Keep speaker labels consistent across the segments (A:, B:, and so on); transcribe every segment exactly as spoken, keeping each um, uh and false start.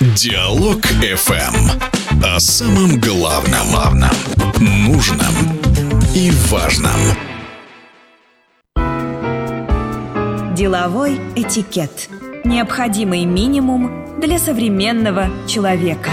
A: Диалог эф эм. О самом главном, главном, нужном и важном.
B: Деловой этикет. Необходимый минимум для современного человека.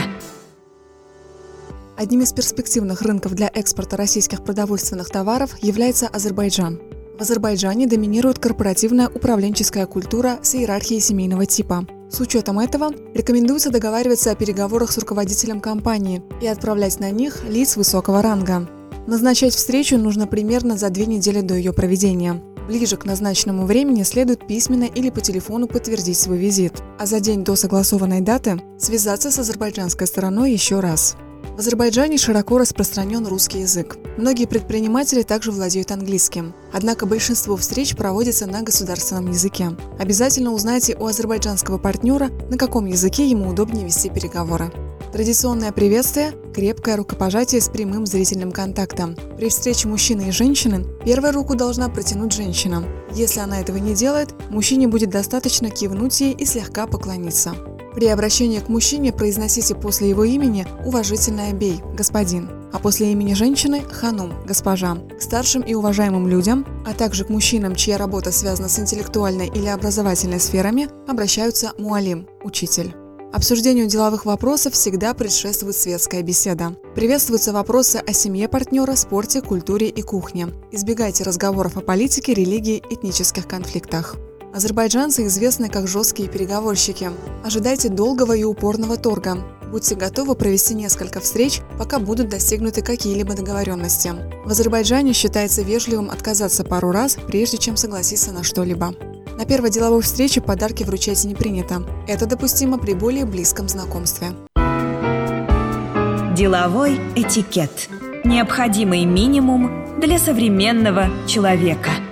C: Одним из перспективных рынков для экспорта российских продовольственных товаров является Азербайджан. В Азербайджане доминирует корпоративная управленческая культура с иерархией семейного типа. С учетом этого рекомендуется договариваться о переговорах с руководителем компании и отправлять на них лиц высокого ранга. Назначать встречу нужно примерно за две недели до ее проведения. Ближе к назначенному времени следует письменно или по телефону подтвердить свой визит, а за день до согласованной даты связаться с азербайджанской стороной еще раз. В Азербайджане широко распространен русский язык. Многие предприниматели также владеют английским. Однако большинство встреч проводится на государственном языке. Обязательно узнайте у азербайджанского партнера, на каком языке ему удобнее вести переговоры. Традиционное приветствие – крепкое рукопожатие с прямым зрительным контактом. При встрече мужчины и женщины первая руку должна протянуть женщина. Если она этого не делает, мужчине будет достаточно кивнуть ей и слегка поклониться. При обращении к мужчине произносите после его имени уважительное «бей» – господин, а после имени женщины – ханум – госпожа. К старшим и уважаемым людям, а также к мужчинам, чья работа связана с интеллектуальной или образовательной сферами, обращаются муалим – учитель. Обсуждению деловых вопросов всегда предшествует светская беседа. Приветствуются вопросы о семье партнера, спорте, культуре и кухне. Избегайте разговоров о политике, религии, этнических конфликтах. Азербайджанцы известны как жесткие переговорщики. Ожидайте долгого и упорного торга. Будьте готовы провести несколько встреч, пока будут достигнуты какие-либо договоренности. В Азербайджане считается вежливым отказаться пару раз, прежде чем согласиться на что-либо. На первой деловой встрече подарки вручать не принято. Это допустимо при более близком знакомстве.
B: Деловой этикет. Необходимый минимум для современного человека.